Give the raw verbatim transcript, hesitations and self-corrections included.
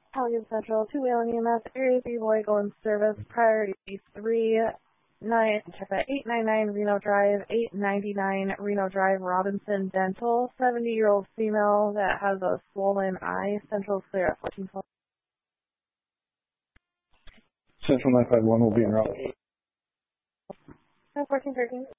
Pelican Central, two Wheeling E M S, Area three Vehicle in Service, Priority three, nine, check that, eight ninety-nine Reno Drive, eight ninety-nine Reno Drive, Robinson Dental, seventy-year-old female that has a swollen eye, Central clear at fourteen twelve. Central nine five one will be in route. fourteen thirteen.